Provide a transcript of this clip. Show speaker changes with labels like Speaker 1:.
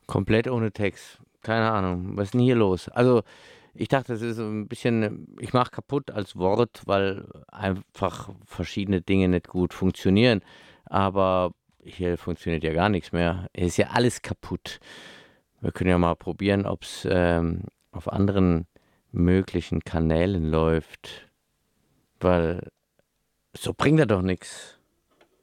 Speaker 1: Komplett ohne Text. Keine Ahnung, was ist denn hier los? Also, ich dachte, das ist so ein bisschen ich mache kaputt als Wort, weil einfach verschiedene Dinge nicht gut funktionieren. Aber hier funktioniert ja gar nichts mehr. Hier ist ja alles kaputt. Wir können ja mal probieren, ob's, auf anderen möglichen Kanälen läuft, weil so bringt er doch nichts.